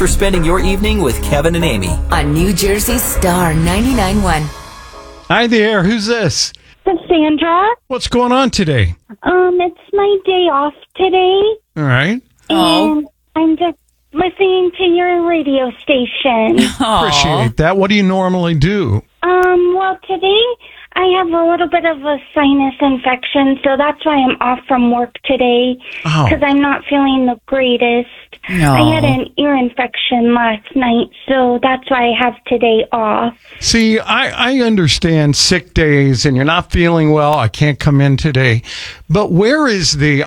for spending your evening with Kevin and Amy on New Jersey Star 99.1. Hi there, who's this? Cassandra. What's going on today? It's my day off today. All right. And I'm just listening to your radio station. Appreciate that. What do you normally do? Well, today I have a little bit of a sinus infection, so that's why I'm off from work today, because I'm not feeling the greatest. No. I had an ear infection last night, so that's why I have today off. See, I understand sick days and you're not feeling well. I can't come in today. But where is the